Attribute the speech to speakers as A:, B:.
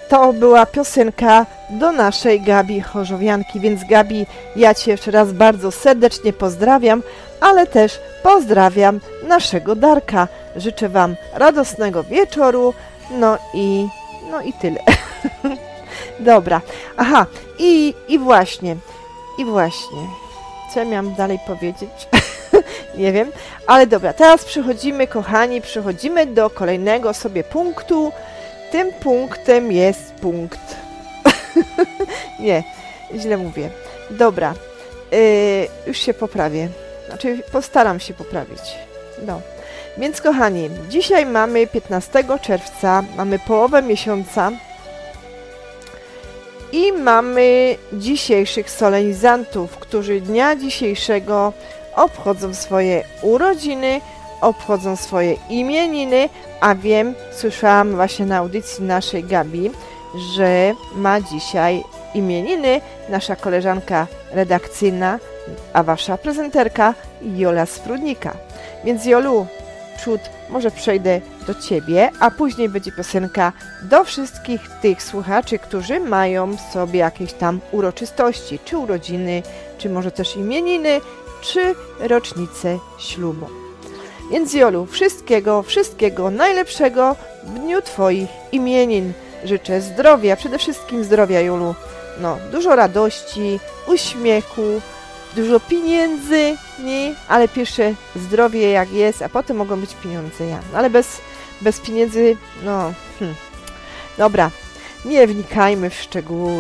A: to była piosenka do naszej Gabi Chorzowianki, więc Gabi, ja Cię jeszcze raz bardzo serdecznie pozdrawiam, ale też pozdrawiam naszego Darka. Życzę Wam radosnego wieczoru, no i tyle. Dobra, aha, i właśnie, co ja miałam dalej powiedzieć? Nie wiem, ale dobra, teraz przechodzimy do kolejnego sobie punktu. Tym punktem jest punkt. Nie, źle mówię. Dobra, już się poprawię. Znaczy, postaram się poprawić. No. Więc kochani, dzisiaj mamy 15 czerwca, mamy połowę miesiąca i mamy dzisiejszych solenizantów, którzy dnia dzisiejszego obchodzą swoje urodziny, obchodzą swoje imieniny, a wiem, słyszałam właśnie na audycji naszej Gabi, że ma dzisiaj imieniny nasza koleżanka redakcyjna, a wasza prezenterka Jola z Prudnika. Więc Jolu, przód, może przejdę do Ciebie, a później będzie piosenka do wszystkich tych słuchaczy, którzy mają sobie jakieś tam uroczystości, czy urodziny, czy może też imieniny, czy rocznicę ślubu. Więc Jolu, wszystkiego najlepszego w dniu Twoich imienin. Życzę zdrowia, przede wszystkim zdrowia, Jolu. No, dużo radości, uśmiechu, dużo pieniędzy, nie? Ale pierwsze zdrowie jak jest, a potem mogą być pieniądze, ja. Ale bez pieniędzy, no, Dobra, nie wnikajmy w szczegóły.